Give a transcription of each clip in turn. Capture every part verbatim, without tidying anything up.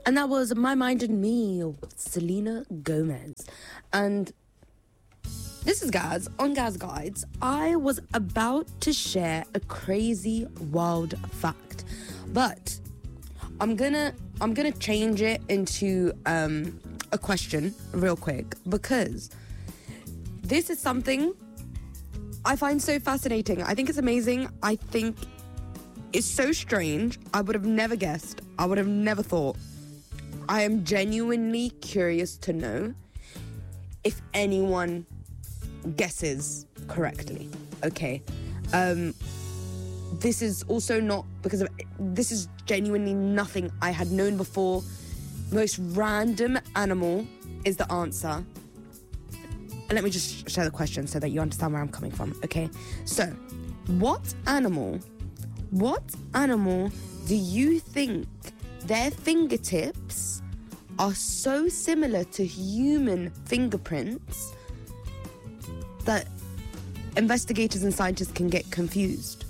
And that was My Mind and Me with Selena Gomez. And this is Gaz on Gaz Guides. I was about to share a crazy, wild fact, but I'm gonna I'm gonna change it into um, a question real quick, because this is something I find so fascinating. I think it's amazing. I think it's so strange. I would have never guessed. I would have never thought. I am genuinely curious to know if anyone guesses correctly. Okay. Um, this is also not because of... This is genuinely nothing I had known before. Most random animal is the answer. And let me just share the question so that you understand where I'm coming from, okay? So, what animal, what animal do you think their fingertips are so similar to human fingerprints that investigators and scientists can get confused?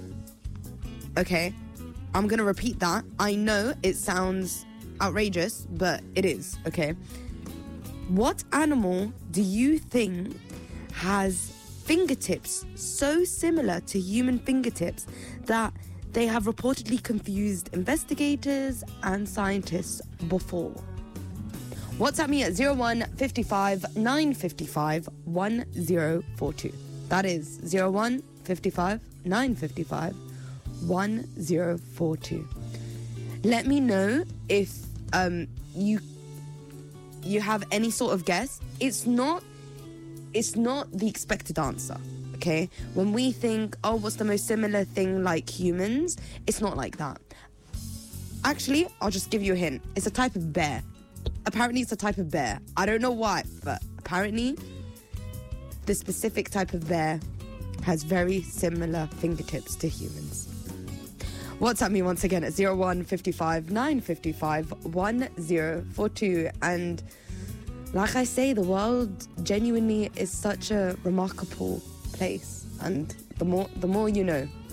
Okay, I'm gonna repeat that. I know it sounds outrageous, but it is, okay? What animal do you think has fingertips so similar to human fingertips that they have reportedly confused investigators and scientists before? WhatsApp me at zero one five five nine five five one zero four two. That is zero one five five nine five five one zero four two. Let me know if um you you have any sort of guess. It's not it's not the expected answer, okay? When we think, oh, what's the most similar thing like humans? It's not like that. Actually, I'll just give you a hint. It's a type of bear. Apparently, it's a type of bear. I don't know why, but apparently, the specific type of bear has very similar fingertips to humans. WhatsApp me once again at zero one five five nine five five one zero four two. And like I say, the world genuinely is such a remarkable place. And the more, the more you know.